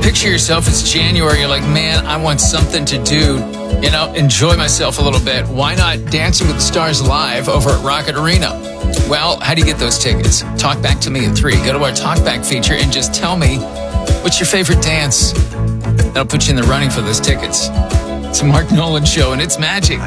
Picture yourself, it's January. You're like, man, I want something to do. Enjoy myself a little bit. Why not Dancing with the Stars live over at Rocket Arena? Well, how do you get those tickets? Talk back to me at 3. Go to our Talkback feature and just tell me what's your favorite dance. That'll put you in the running for those tickets. It's a Mark Nolan Show, and it's magic.